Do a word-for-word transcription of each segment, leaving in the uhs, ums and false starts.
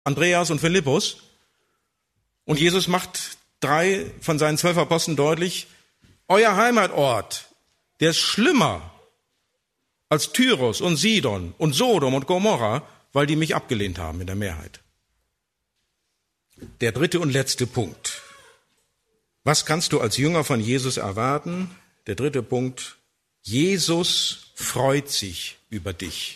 Andreas und Philippus. Und Jesus macht drei von seinen zwölf Aposteln deutlich, euer Heimatort, der ist schlimmer als Tyrus und Sidon und Sodom und Gomorra, weil die mich abgelehnt haben in der Mehrheit. Der dritte und letzte Punkt. Was kannst du als Jünger von Jesus erwarten? Der dritte Punkt. Jesus freut sich über dich.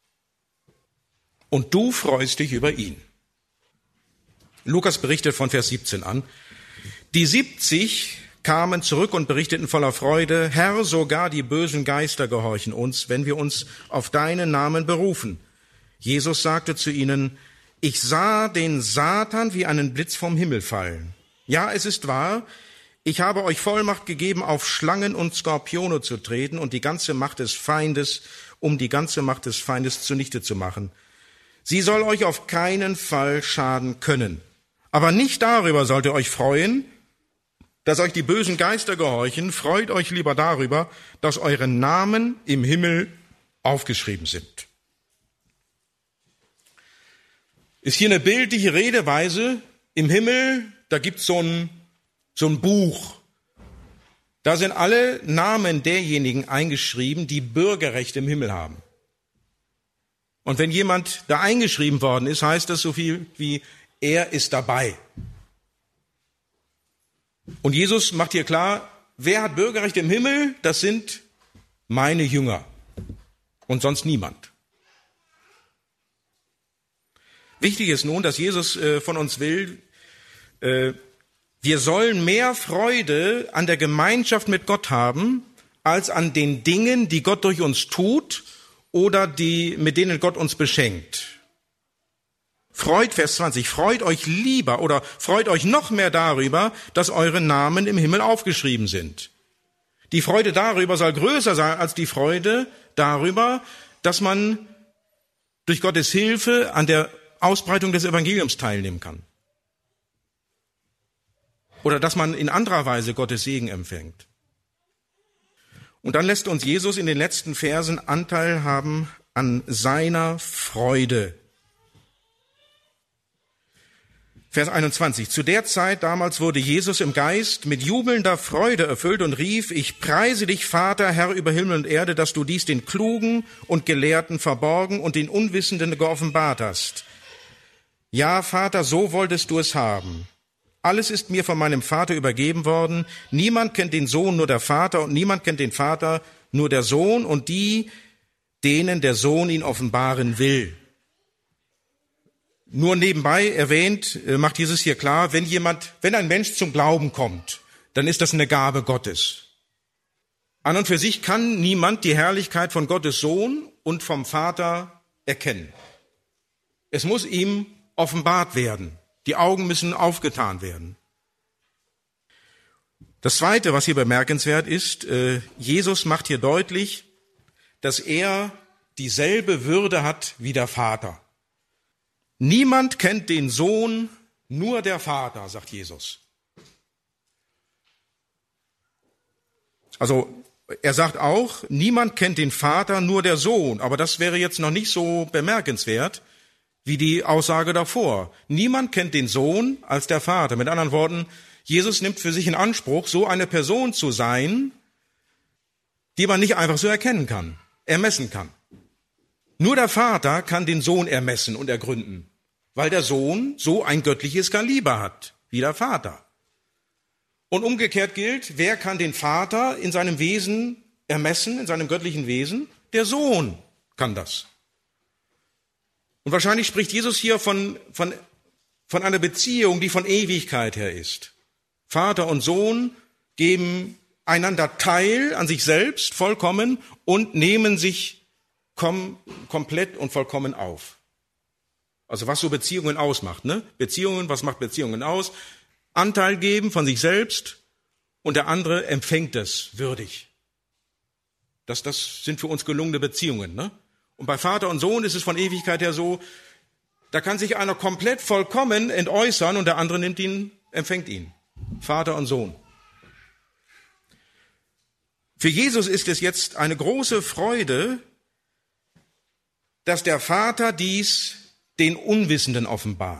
Und du freust dich über ihn. Lukas berichtet von Vers siebzehn an. Die siebzig kamen zurück und berichteten voller Freude, Herr, sogar die bösen Geister gehorchen uns, wenn wir uns auf deinen Namen berufen. Jesus sagte zu ihnen, ich sah den Satan wie einen Blitz vom Himmel fallen. Ja, es ist wahr, ich habe euch Vollmacht gegeben, auf Schlangen und Skorpione zu treten und die ganze Macht des Feindes, um die ganze Macht des Feindes zunichte zu machen. Sie soll euch auf keinen Fall schaden können. Aber nicht darüber sollt ihr euch freuen, dass euch die bösen Geister gehorchen. Freut euch lieber darüber, dass eure Namen im Himmel aufgeschrieben sind. Ist hier eine bildliche Redeweise. Im Himmel, da gibt's so ein, so ein Buch. Da sind alle Namen derjenigen eingeschrieben, die Bürgerrecht im Himmel haben. Und wenn jemand da eingeschrieben worden ist, heißt das so viel wie, er ist dabei. Und Jesus macht hier klar, wer hat Bürgerrecht im Himmel? Das sind meine Jünger und sonst niemand. Wichtig ist nun, dass Jesus äh, von uns will, äh, wir sollen mehr Freude an der Gemeinschaft mit Gott haben, als an den Dingen, die Gott durch uns tut oder die, mit denen Gott uns beschenkt. Freut, Vers zwanzig, freut euch lieber oder freut euch noch mehr darüber, dass eure Namen im Himmel aufgeschrieben sind. Die Freude darüber soll größer sein als die Freude darüber, dass man durch Gottes Hilfe an der Ausbreitung des Evangeliums teilnehmen kann. Oder dass man in anderer Weise Gottes Segen empfängt. Und dann lässt uns Jesus in den letzten Versen Anteil haben an seiner Freude. Vers einundzwanzig. Zu der Zeit damals wurde Jesus im Geist mit jubelnder Freude erfüllt und rief, ich preise dich, Vater, Herr über Himmel und Erde, dass du dies den Klugen und Gelehrten verborgen und den Unwissenden geoffenbart hast. Ja, Vater, so wolltest du es haben. Alles ist mir von meinem Vater übergeben worden. Niemand kennt den Sohn, nur der Vater, und niemand kennt den Vater, nur der Sohn und die, denen der Sohn ihn offenbaren will. Nur nebenbei erwähnt, macht Jesus hier klar, wenn jemand, wenn ein Mensch zum Glauben kommt, dann ist das eine Gabe Gottes. An und für sich kann niemand die Herrlichkeit von Gottes Sohn und vom Vater erkennen. Es muss ihm offenbart werden. Die Augen müssen aufgetan werden. Das Zweite, was hier bemerkenswert ist, Jesus macht hier deutlich, dass er dieselbe Würde hat wie der Vater. Niemand kennt den Sohn, nur der Vater, sagt Jesus. Also er sagt auch, niemand kennt den Vater, nur der Sohn. Aber das wäre jetzt noch nicht so bemerkenswert wie die Aussage davor. Niemand kennt den Sohn als der Vater. Mit anderen Worten, Jesus nimmt für sich in Anspruch, so eine Person zu sein, die man nicht einfach so erkennen kann, ermessen kann. Nur der Vater kann den Sohn ermessen und ergründen, weil der Sohn so ein göttliches Kaliber hat, wie der Vater. Und umgekehrt gilt, wer kann den Vater in seinem Wesen ermessen, in seinem göttlichen Wesen? Der Sohn kann das. Und wahrscheinlich spricht Jesus hier von, von, von einer Beziehung, die von Ewigkeit her ist. Vater und Sohn geben einander teil an sich selbst, vollkommen, und nehmen sich kom- komplett und vollkommen auf. Also was so Beziehungen ausmacht, ne? Beziehungen, was macht Beziehungen aus? Anteil geben von sich selbst und der andere empfängt es würdig. Das, das sind für uns gelungene Beziehungen, ne? Und bei Vater und Sohn ist es von Ewigkeit her so, da kann sich einer komplett vollkommen entäußern und der andere nimmt ihn, empfängt ihn. Vater und Sohn. Für Jesus ist es jetzt eine große Freude, dass der Vater dies den Unwissenden offenbart.